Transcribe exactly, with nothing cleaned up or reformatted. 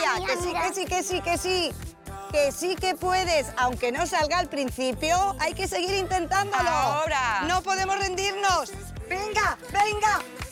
Amalia, mira, que sí, mira. que sí, que sí, que sí. Que sí que puedes, aunque no salga al principio, hay que seguir intentándolo. Ahora. No podemos rendirnos. Venga, venga,